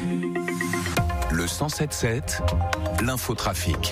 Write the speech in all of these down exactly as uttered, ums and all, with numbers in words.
Le cent sept sept, l'infotrafic.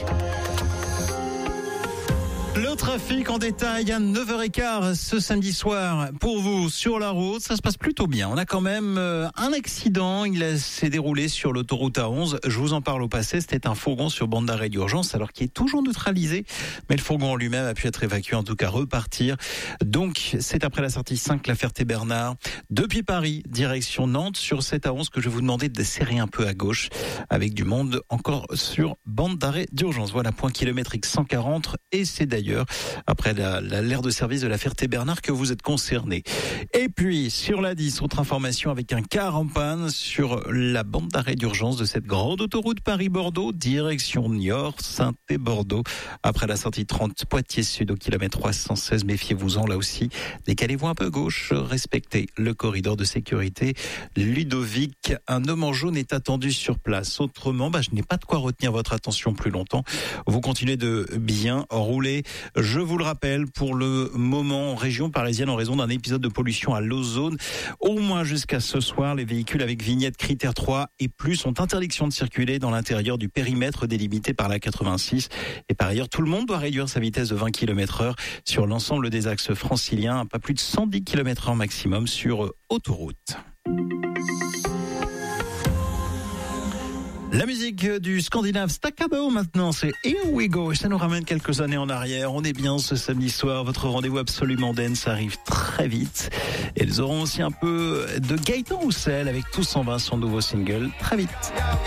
Le trafic en détail à neuf heures quinze ce samedi soir pour vous sur la route. Ça se passe plutôt bien. On a quand même un accident. Il s'est déroulé sur l'autoroute A onze. Je vous en parle au passé. C'était un fourgon sur bande d'arrêt d'urgence alors qu'il est toujours neutralisé. Mais le fourgon en lui-même a pu être évacué, en tout cas repartir. Donc c'est après la sortie cinq, la Ferté-Bernard. Depuis Paris, direction Nantes sur cette A onze que je vais vous demander de serrer un peu à gauche avec du monde encore sur bande d'arrêt d'urgence. Voilà, point kilométrique cent quarante et c'est d'ailleurs après la, la, l'aire de service de la Ferté-Bernard que vous êtes concerné. Et puis, sur la dix, autre information avec un car en panne sur la bande d'arrêt d'urgence de cette grande autoroute Paris-Bordeaux, direction Niort, Saint-et-Bordeaux. Après la sortie trente, Poitiers-Sud au kilomètre trois cent seize, méfiez-vous-en là aussi. Décalez-vous un peu gauche, respectez le corridor de sécurité. Ludovic, un homme en jaune est attendu sur place. Autrement, bah, je n'ai pas de quoi retenir votre attention plus longtemps. Vous continuez de bien rouler. Je vous le rappelle, pour le moment en région parisienne, en raison d'un épisode de pollution à l'ozone, au moins jusqu'à ce soir, les véhicules avec vignette critère trois et plus ont interdiction de circuler dans l'intérieur du périmètre délimité par la quatre-vingt-six. Et par ailleurs, tout le monde doit réduire sa vitesse de vingt kilomètres heure sur l'ensemble des axes franciliens, pas plus de cent dix kilomètres heure maximum sur autoroute. La musique du Scandinave Staccabo maintenant, c'est Here We Go et ça nous ramène quelques années en arrière. On est bien ce samedi soir, votre rendez-vous absolument dance arrive très vite. Et ils auront aussi un peu de Gaëtan Roussel avec Tous en vain, son nouveau single, très vite.